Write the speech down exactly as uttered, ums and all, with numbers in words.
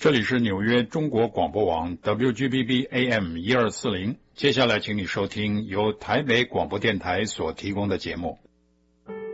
这里是纽约中国广播网 W G B B A M 一二四零，接下来请你收听由台北广播电台所提供的节目。